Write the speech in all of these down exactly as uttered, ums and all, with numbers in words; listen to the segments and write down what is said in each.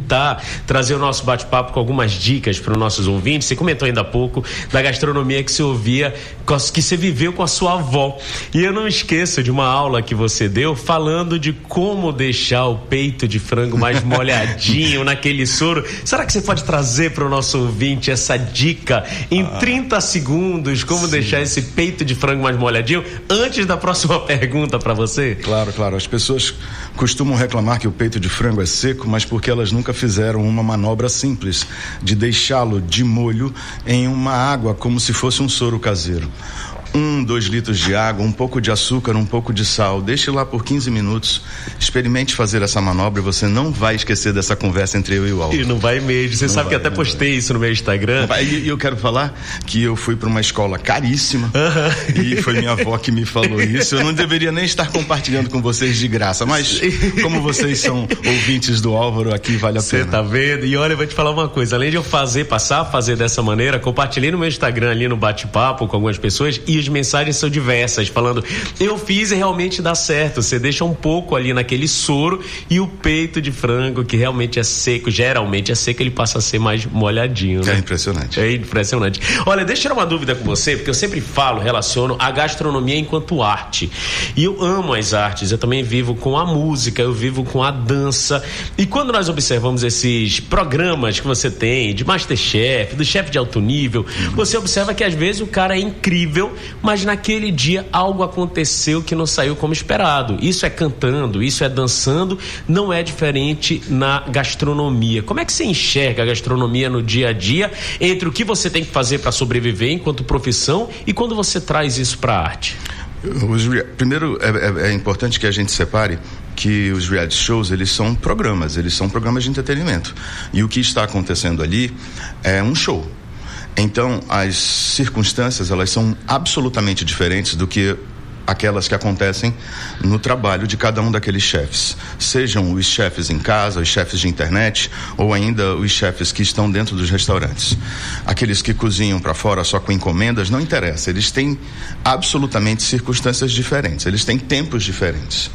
aproveitar, trazer o nosso bate-papo com algumas dicas para os nossos ouvintes. Você comentou ainda há pouco da gastronomia que você ouvia, que você viveu com a sua avó. E eu não esqueço de uma aula que você deu falando de como deixar o peito de frango mais molhadinho naquele soro. Será que você pode trazer para o nosso ouvinte essa dica em ah, trinta segundos, como sim. deixar esse peito de frango mais molhadinho, antes da próxima pergunta para você? Claro, claro. As pessoas costumam reclamar que o peito de frango é seco, mas porque elas nunca fizeram uma manobra simples de deixá-lo de molho em uma água como se fosse um soro caseiro. Um, dois litros de água, um pouco de açúcar, um pouco de sal. Deixe lá por quinze minutos. Experimente fazer essa manobra e você não vai esquecer dessa conversa entre eu e o Álvaro. E não vai mesmo. Você não sabe vai, que até postei vai. isso no meu Instagram. E eu quero falar que eu fui para uma escola caríssima uh-huh. e foi minha avó que me falou isso. Eu não deveria nem estar compartilhando com vocês de graça, mas como vocês são ouvintes do Álvaro, aqui vale a pena. Você tá vendo? E olha, eu vou te falar uma coisa. Além de eu fazer, passar a fazer dessa maneira, compartilhei no meu Instagram ali no bate-papo com algumas pessoas e as mensagens são diversas, falando, eu fiz e realmente dá certo. Você deixa um pouco ali naquele soro e o peito de frango, que realmente é seco, geralmente é seco, ele passa a ser mais molhadinho, né? É impressionante. É impressionante. Olha, deixa eu tirar uma dúvida com você, porque eu sempre falo, relaciono a gastronomia enquanto arte. E eu amo as artes, eu também vivo com a música, eu vivo com a dança. E quando nós observamos esses programas que você tem, de Masterchef, do chefe de alto nível, uhum. você observa que às vezes o cara é incrível, mas naquele dia algo aconteceu que não saiu como esperado. Isso é cantando, isso é dançando, não é diferente na gastronomia. Como é que você enxerga a gastronomia no dia a dia, entre o que você tem que fazer para sobreviver enquanto profissão e quando você traz isso para a arte? Os, primeiro, é, é, é importante que a gente separe que os reality shows, eles são programas, eles são programas de entretenimento. E o que está acontecendo ali é um show. Então, as circunstâncias, elas são absolutamente diferentes do que aquelas que acontecem no trabalho de cada um daqueles chefes. Sejam os chefes em casa, os chefes de internet, ou ainda os chefes que estão dentro dos restaurantes. Aqueles que cozinham para fora só com encomendas, não interessa. Eles têm absolutamente circunstâncias diferentes. Eles têm tempos diferentes.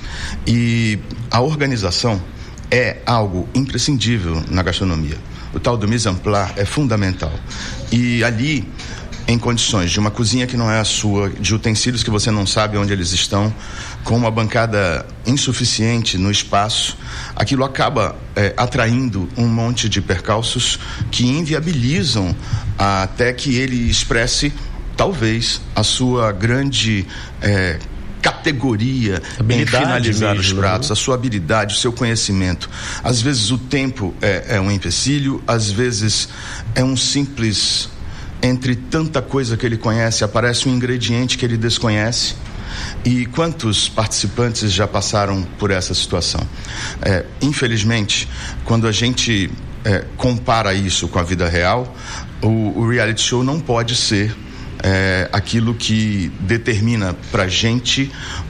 E a organização é algo imprescindível na gastronomia. O tal do mise en place é fundamental. E ali, em condições de uma cozinha que não é a sua, de utensílios que você não sabe onde eles estão, com uma bancada insuficiente no espaço, aquilo acaba é, atraindo um monte de percalços que inviabilizam até que ele expresse, talvez, a sua grande é, categoria em finalizar mesmo, os pratos, né? A sua habilidade, o seu conhecimento. Às vezes o tempo é, é um empecilho, às vezes é um simples, entre tanta coisa que ele conhece, aparece um ingrediente que ele desconhece. E quantos participantes já passaram por essa situação? É, infelizmente, quando a gente é, compara isso com a vida real, o, o reality show não pode ser É, aquilo que determina pra gente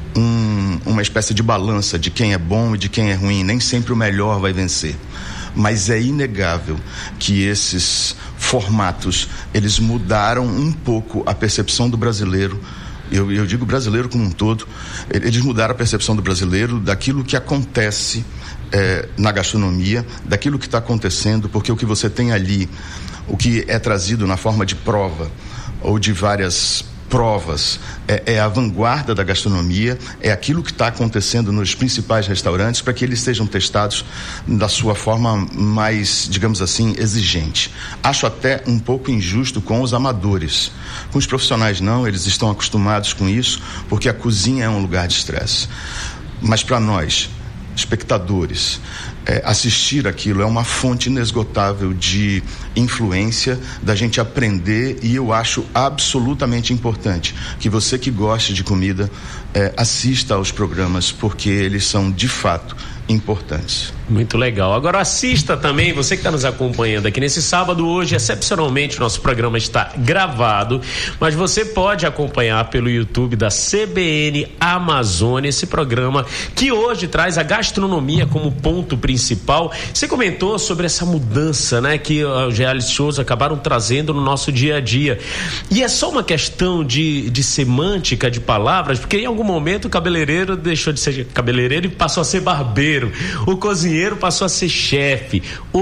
um, uma espécie de balança de quem é bom e de quem é ruim. Nem sempre o melhor vai vencer, mas é inegável que esses formatos, eles mudaram um pouco a percepção do brasileiro. Eu, eu digo brasileiro como um todo. Eles mudaram a percepção do brasileiro daquilo que acontece é, na gastronomia, daquilo que está acontecendo, porque o que você tem ali, o que é trazido na forma de prova ou de várias provas, é, é a vanguarda da gastronomia, é aquilo que está acontecendo nos principais restaurantes para que eles sejam testados da sua forma mais, digamos assim, exigente. Acho até um pouco injusto com os amadores. Com os profissionais não, eles estão acostumados com isso, porque a cozinha é um lugar de estresse. Mas para nós, espectadores, é, assistir aquilo é uma fonte inesgotável de influência, da gente aprender, e eu acho absolutamente importante que você que goste de comida é, assista aos programas, porque eles são de fato importantes. Muito legal. Agora assista também, você que está nos acompanhando aqui nesse sábado. Hoje, excepcionalmente, o nosso programa está gravado, mas você pode acompanhar pelo YouTube da C B N Amazônia esse programa que hoje traz a gastronomia como ponto principal. Você comentou sobre essa mudança, né, que os reality shows acabaram trazendo no nosso dia a dia, e é só uma questão de, de semântica de palavras, porque em algum momento o cabeleireiro deixou de ser cabeleireiro e passou a ser barbeiro, o cozinheiro passou a ser chefe.